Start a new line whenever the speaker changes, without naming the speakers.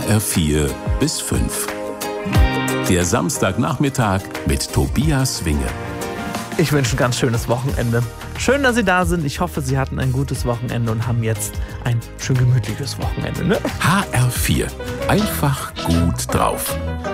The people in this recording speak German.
HR4 bis 5. Der Samstagnachmittag mit Tobias Winge.
Ich wünsche ein ganz schönes Wochenende. Schön, dass Sie da sind. Ich hoffe, Sie hatten ein gutes Wochenende und haben jetzt ein schön gemütliches Wochenende, ne?
HR4. Einfach gut drauf.